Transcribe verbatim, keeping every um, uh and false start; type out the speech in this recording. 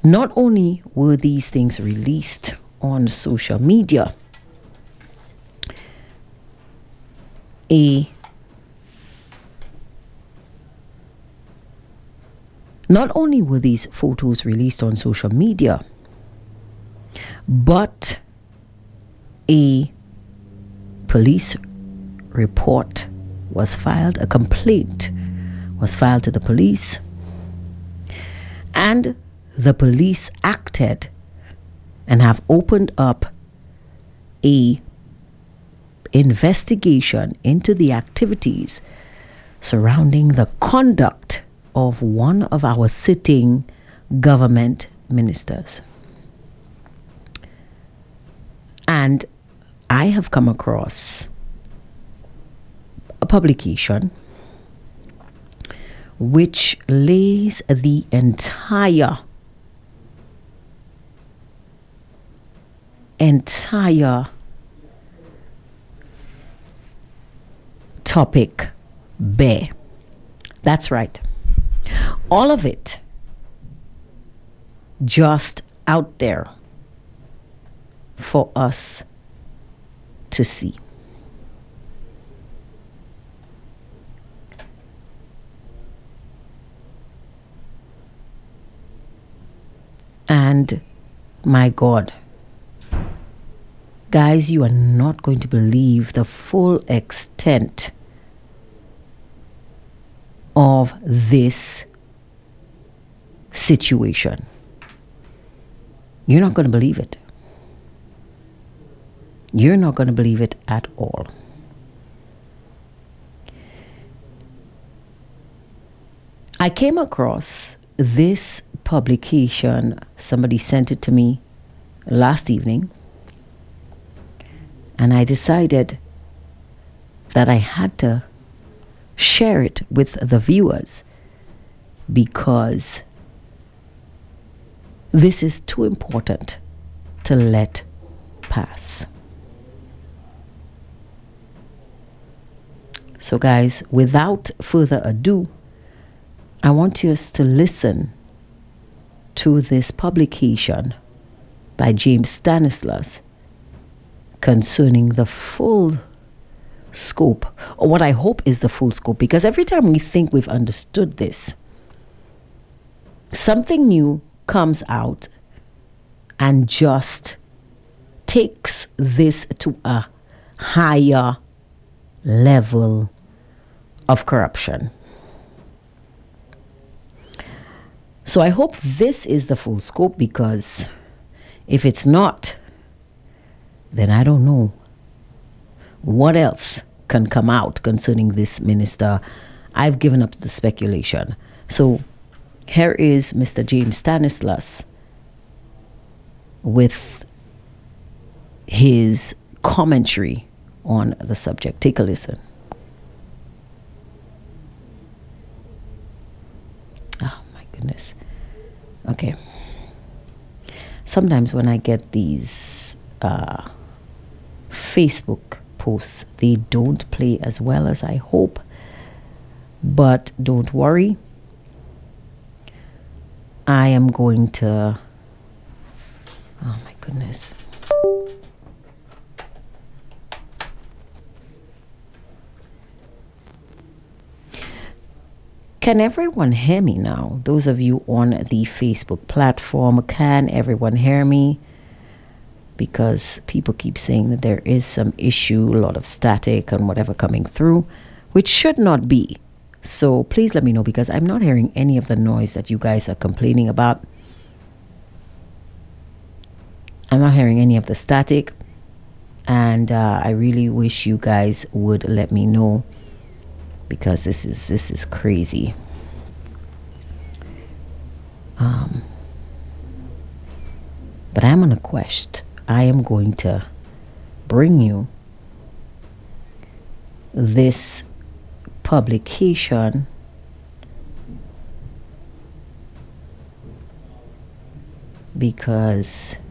Not only were these things released on social media, a not only were these photos released on social media, but a police report was filed, a complaint was filed to the police, and the police acted and have opened up a investigation into the activities surrounding the conduct of one of our sitting government ministers. And I have come across a publication which lays the entire entire topic bare. That's right. All of it just out there for us to see. And my God, guys, you are not going to believe the full extent of this situation. You're not going to believe it. You're not going to believe it at all. I came across this publication. Somebody sent it to me last evening, and I decided that I had to share it with the viewers because this is too important to let pass. So guys, without further ado, I want you to listen to this publication by James Stanislaus concerning the full scope, or what I hope is the full scope, because every time we think we've understood this, something new comes out and just takes this to a higher level of corruption. So I hope this is the full scope, because if it's not, then I don't know what else can come out concerning this minister. I've given up the speculation. So here is Mister James Stanislaus with his commentary on the subject. Take a listen. Oh my goodness. Okay. Sometimes when I get these uh, Facebook posts, they don't play as well as I hope. But don't worry. I am going to... Oh my goodness. Can everyone hear me now? Those of you on the Facebook platform, can everyone hear me? Because people keep saying that there is some issue, a lot of static and whatever coming through, which should not be. So please let me know, because I'm not hearing any of the noise that you guys are complaining about. I'm not hearing any of the static. And uh, I really wish you guys would let me know, because this is this is crazy. Um, but I'm on a quest. I am going to bring you this publication because